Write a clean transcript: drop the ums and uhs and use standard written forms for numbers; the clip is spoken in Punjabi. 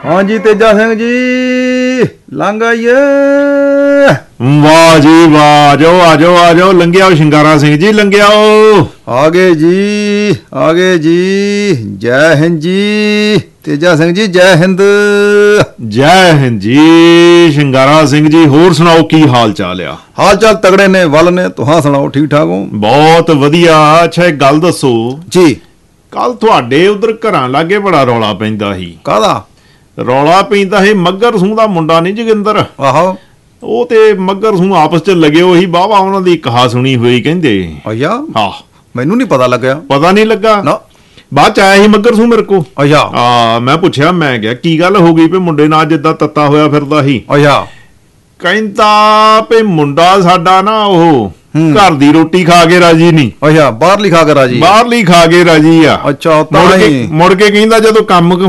हाँ जी तेजा सिंह जी लंघ आइए। वाह जी वाह, आ जाओ आ जाओ आ जाओ, लंघे आओ शिंगारा सिंह जी, लंघे आओ। आगे जी, जय हिंद जी तेजा सिंह जी, जय हिंद। जय हिंद जी शिंगारा सिंह जी, होर सुनाओ की हाल चाल आ? हाल चाल तगड़े ने वल ने, तुहां सुनाओ ठीक ठाक हो? बहुत वधिया। अच्छा एक गल दसो जी, कल तुहाडे उधर घरां लागे बड़ा रौला पैंदा ही। काहदा रौला पैंदा है मगर सूह दा मुंडा नहीं जोगिंदर, आहो ਉਹ ਤੇ ਮੱਗਰ ਸੂਹ ਆਪਸ ਚ ਲੱਗੇ ਉਹੀ ਬਾਵਾ ਉਹਨਾਂ ਦੀ ਕਹਾ ਸੁਣੀ ਹੋਈ ਕਹਿੰਦੇ। ਅੱਛਾ ਹਾਂ ਮੈਨੂੰ ਨਹੀਂ ਪਤਾ ਲੱਗਿਆ। ਪਤਾ ਨਹੀਂ ਲੱਗਾ ਨਾ ਬਾਅਦ ਚ ਆਇਆ ਸੀ ਮੱਗਰ ਸੂਹ ਮੇਰੇ ਕੋ। ਅੱਛਾ ਮੈਂ ਪੁੱਛਿਆ, ਮੈਂ ਕਿਹਾ ਕੀ ਗੱਲ ਹੋ ਗਈ ਵੀ ਮੁੰਡੇ ਨਾਲ ਜਿੱਦਾਂ ਤੱਤਾ ਹੋਇਆ ਫਿਰਦਾ ਸੀ। ਅੱਛਾ ਕਹਿੰਦਾ ਵੀ ਮੁੰਡਾ ਸਾਡਾ ਨਾ ਉਹ ਘਰ ਦੀ ਰੋਟੀ ਖਾ ਕੇ ਰਾਜੀ ਨਹੀਂ। ਅੱਛਾ ਬਾਹਰਲੀ ਖਾ ਕੇ ਰਾਜੀ, ਬਾਹਰਲੀ ਖਾ ਕੇ ਰਾਜੀ ਆ। ਅੱਛਾ ਤਾਂ ਹੀ ਮੁੜ ਕੇ ਕਹਿੰਦਾ ਜਦੋਂ ਕੰਮ